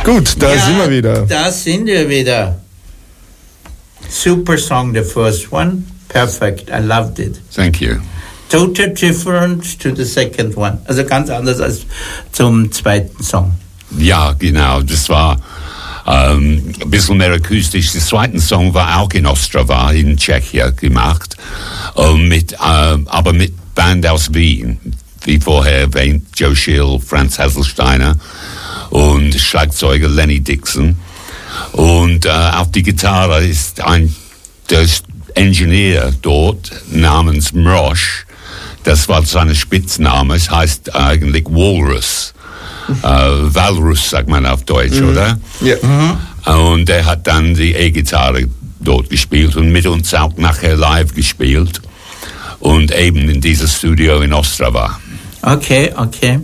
Gut, da sind wir wieder. Da sind wir wieder. Super song, the first one. Perfect. I loved it. Thank you. Total different to the second one. Also ganz anders als zum zweiten Song. Ja, genau. Das war ein bisschen mehr akustisch. Der zweite Song war auch in Ostrava, in Tschechien gemacht. Aber mit Band aus Wien. Wie vorher erwähnt, Joe Schill, Franz Hasselsteiner und Schlagzeuger Lenny Dixon. Und auf die Gitarre ist der Ingenieur dort namens Mrosch. Das war sein Spitzname. Es heißt eigentlich Walrus. Walrus sagt man auf Deutsch, oder? Ja. Und er hat dann die E-Gitarre dort gespielt und mit uns auch nachher live gespielt. Und eben in dieses Studio in Ostrava. Okay.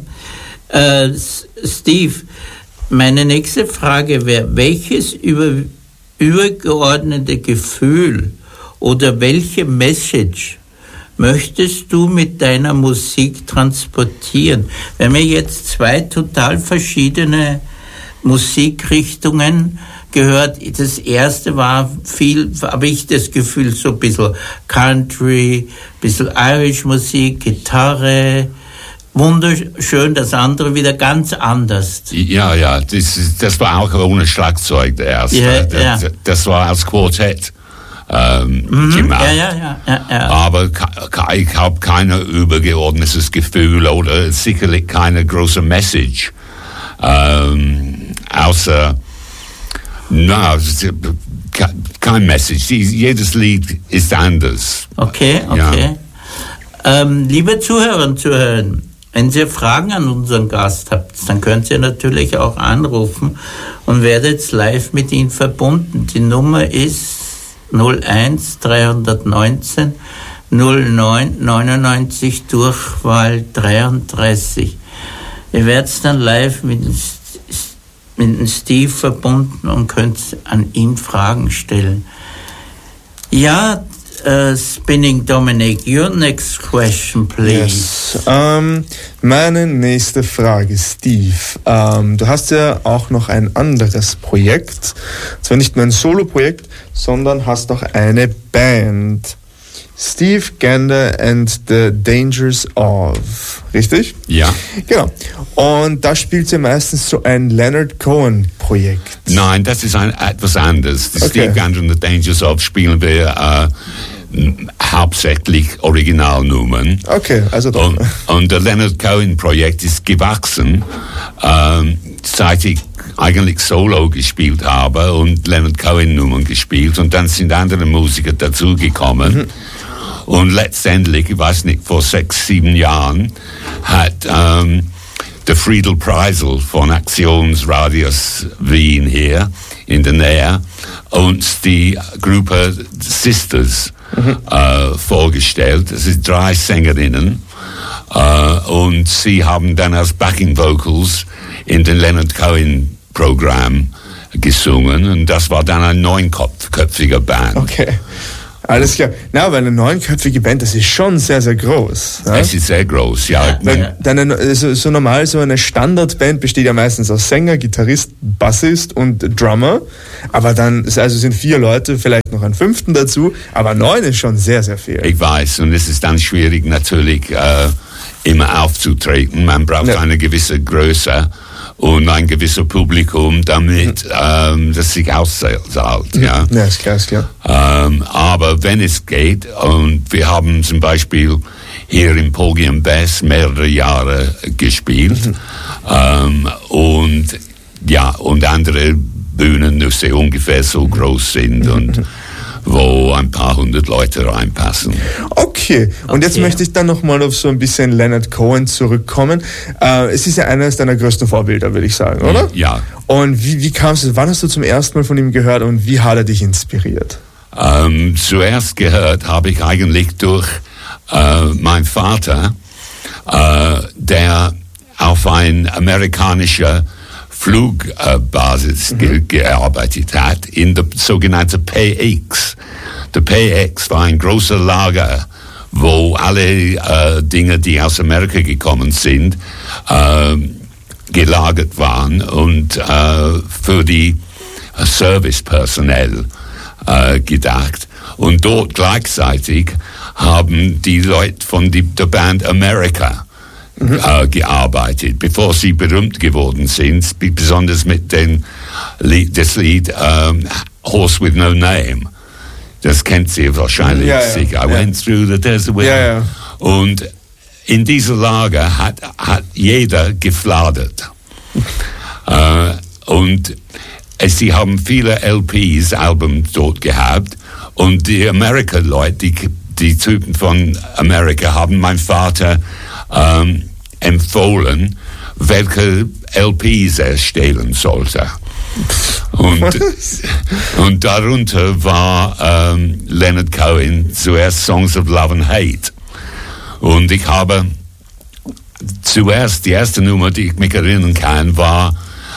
Steve, meine nächste Frage wäre, welches übergeordnete Gefühl oder welche Message möchtest du mit deiner Musik transportieren? Wir haben ja jetzt zwei total verschiedene Musikrichtungen gehört. Das erste war habe ich das Gefühl, so ein bisschen Country, ein bisschen Irish Musik, Gitarre, wunderschön, das andere wieder ganz anders. Ja, das war auch ohne Schlagzeug der erste. Das war als Quartett gemacht. Ja. Aber ich habe kein übergeordnetes Gefühl oder sicherlich keine große Message. Außer, kein Message. Jedes Lied ist anders. Okay. Ja. Liebe Zuhörer und Zuhörerinnen, wenn ihr Fragen an unseren Gast habt, dann könnt ihr natürlich auch anrufen und werdet live mit ihm verbunden. Die Nummer ist 01 319 09 99 Durchwahl 33. Ihr werdet dann live mit dem Steve verbunden und könnt an ihn Fragen stellen. Ja, Spinning Dominic, your next question, please. Yes. Meine nächste Frage, Steve. Du hast ja auch noch ein anderes Projekt. Zwar nicht nur ein Solo-Projekt, sondern hast auch eine Band. Steve Gander and the Dangers of. Richtig? Ja. Genau. Und da spielt ihr meistens so ein Leonard Cohen-Projekt. Nein, das ist etwas anderes. Okay. Steve Gander and the Dangers of spielen wir hauptsächlich Originalnummern. Okay, also doch. Und das Leonard Cohen-Projekt ist gewachsen, seit ich eigentlich Solo gespielt habe und Leonard Cohen-Nummern gespielt. Und dann sind andere Musiker dazugekommen. Und letztendlich, ich weiß nicht, vor 6, 7 Jahren hat der Friedel Preisel von Aktionsradius Wien hier in der Nähe uns die Gruppe Sisters vorgestellt. Es sind 3 Sängerinnen und sie haben dann als Backing Vocals in den Leonard Cohen Programm gesungen und das war dann eine 9-köpfige Band. Okay. Alles klar. Na, aber eine 9-köpfige Band, das ist schon sehr, sehr groß. Ja? Es ist sehr groß, ja. So normal, so eine Standardband besteht ja meistens aus Sänger, Gitarrist, Bassist und Drummer. Aber dann, also sind 4 Leute, vielleicht noch ein 5. dazu, aber 9 ist schon sehr, sehr viel. Ich weiß, und es ist dann schwierig natürlich immer aufzutreten. Man braucht eine gewisse Größe und ein gewisses Publikum, damit das sich auszahlt. Ja, ist klar. Aber wenn es geht, und wir haben zum Beispiel hier im Pogium Bass mehrere Jahre gespielt und andere Bühnen, die ungefähr so groß sind und wo ein paar 100 Leute reinpassen. Okay, und jetzt möchte ich dann nochmal auf so ein bisschen Leonard Cohen zurückkommen. Es ist ja eines deiner größten Vorbilder, würde ich sagen, oder? Ja. Und wie kamst du, wann hast du zum ersten Mal von ihm gehört und wie hat er dich inspiriert? Zuerst gehört habe ich eigentlich durch meinen Vater, der auf ein amerikanischer Flugbasis gearbeitet hat, in der sogenannten PX. Der PX war ein großer Lager, wo alle Dinge, die aus Amerika gekommen sind, gelagert waren und für die Servicepersonal gedacht. Und dort gleichzeitig haben die Leute von der Band America gearbeitet, bevor sie berühmt geworden sind, besonders mit das Lied Horse with No Name. Das kennt sie wahrscheinlich. Ja. I went through the desert. Ja. Und in dieser Lage hat jeder gefladert. Und sie haben viele LPs, Alben dort gehabt. Und die America-Leute, die Typen von Amerika, haben mein Vater empfohlen, welche LPs er stehlen sollte. Und darunter war Leonard Cohen zuerst Songs of Love and Hate. Und ich habe zuerst, die erste Nummer, die ich mich erinnern kann, war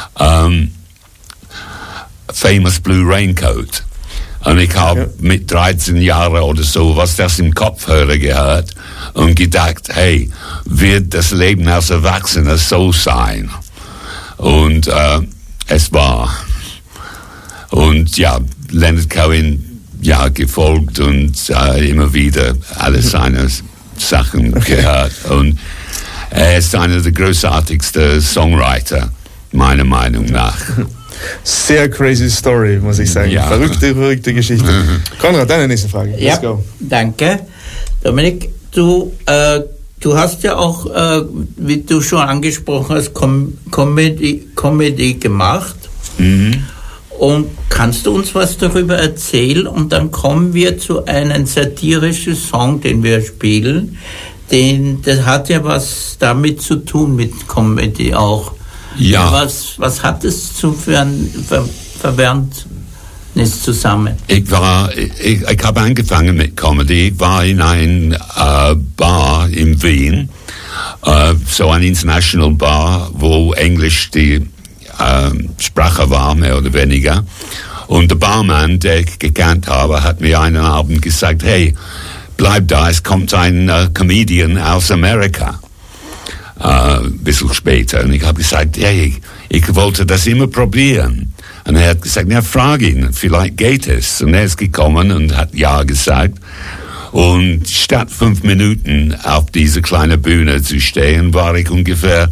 Famous Blue Raincoat. Und ich habe mit 13 Jahren oder so was das im Kopfhörer gehört und gedacht, hey, wird das Leben als Erwachsener so sein? Und es war. Und ja, Leonard Cohen, ja, gefolgt und immer wieder alle seine Sachen gehört. Und er ist einer der großartigsten Songwriter, meiner Meinung nach. Sehr crazy Story, muss ich sagen. Ja. Verrückte Geschichte. Konrad, deine nächste Frage. Ja, Let's go. danke. Dominik, du hast ja auch, wie du schon angesprochen hast, Comedy gemacht. Mhm. Und kannst du uns was darüber erzählen? Und dann kommen wir zu einem satirischen Song, den wir spielen. Das hat ja was damit zu tun mit Comedy auch. Ja. Was hat es für ein Verwandtnis zusammen? Ich habe angefangen mit Comedy. Ich war in ein Bar in Wien, so ein International Bar, wo Englisch die Sprache war, mehr oder weniger. Und der Barmann, der ich gekannt habe, hat mir einen Abend gesagt, hey, bleib da, es kommt ein Comedian aus Amerika. Ein bisschen später. Und ich habe gesagt, hey, ich wollte das immer probieren. Und er hat gesagt, ja, frag ihn, vielleicht geht es. Und er ist gekommen und hat ja gesagt. Und statt 5 Minuten auf dieser kleinen Bühne zu stehen, war ich ungefähr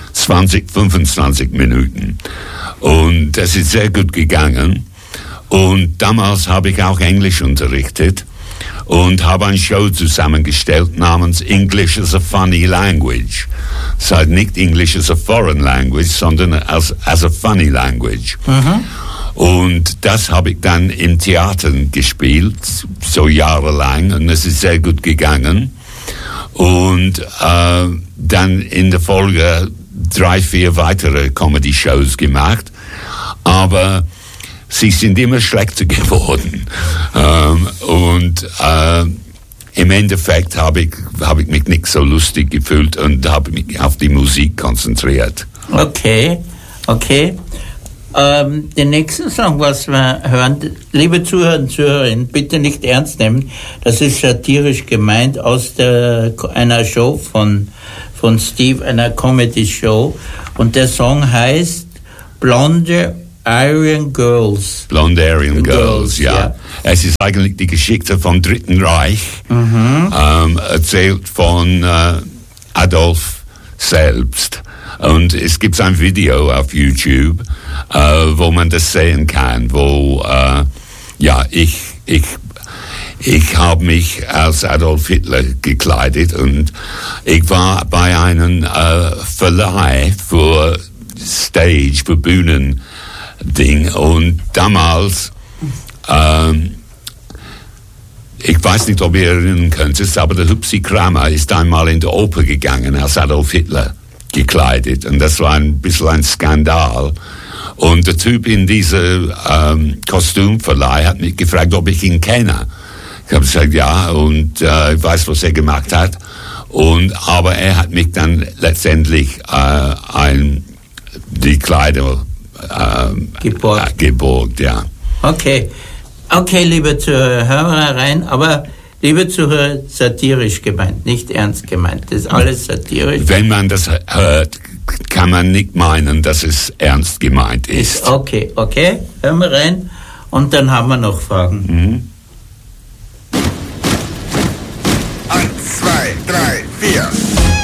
25 Minuten. Und das ist sehr gut gegangen. Und damals habe ich auch Englisch unterrichtet und habe eine Show zusammengestellt namens English as a Funny Language. Das heißt nicht English as a Foreign Language, sondern as a Funny Language. Mhm. Und das habe ich dann im Theater gespielt, so jahrelang, und es ist sehr gut gegangen. Und dann in der Folge 3, 4 weitere Comedy-Shows gemacht, aber sie sind immer schlechter geworden. Im Endeffekt habe ich mich nicht so lustig gefühlt und habe mich auf die Musik konzentriert. Okay. Den nächsten Song, was wir hören, liebe Zuhörer und Zuhörerinnen, bitte nicht ernst nehmen, das ist satirisch gemeint aus einer Show von Steve, einer Comedy-Show, und der Song heißt Blonde Aryan Girls. Blonde Aryan Girls, ja. Es ist eigentlich die Geschichte vom Dritten Reich, erzählt von Adolf selbst. Und es gibt ein Video auf YouTube, wo man das sehen kann, wo ich habe mich als Adolf Hitler gekleidet und ich war bei einem Verleih für Stage, für Bühnending, und damals, ich weiß nicht, ob ihr erinnern könnt, aber der Hupsi Kramer ist einmal in der Oper gegangen als Adolf Hitler gekleidet, und das war ein bisschen ein Skandal. Und der Typ in dieser Kostümverleih hat mich gefragt, ob ich ihn kenne. Ich habe gesagt, ja, und ich weiß, was er gemacht hat. Aber er hat mich dann letztendlich die Kleider geborgt, ja. Okay, liebe Zuhörer, aber liebe Zuhörer, satirisch gemeint, nicht ernst gemeint. Das ist alles satirisch. Wenn man das hört, kann man nicht meinen, dass es ernst gemeint ist. Okay, hören wir rein und dann haben wir noch Fragen. 1, 2, 3.